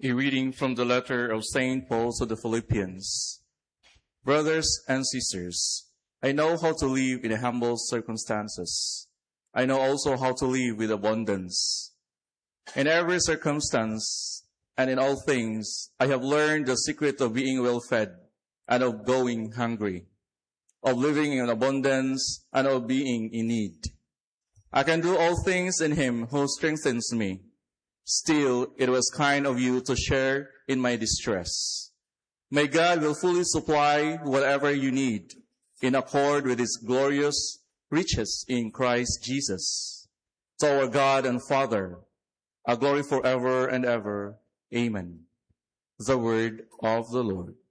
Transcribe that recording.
A reading from the letter of St. Paul to the Philippians. Brothers and sisters, I know how to live in humble circumstances. I know also how to live with abundance. In every circumstance and in all things, I have learned the secret of being well fed and of going hungry, of living in abundance and of being in need. I can do all things in Him who strengthens me. Still, it was kind of you to share in my distress. May God will fully supply whatever you need in accord with His glorious riches in Christ Jesus. To our God and Father, our glory forever and ever. Amen. The word of the Lord.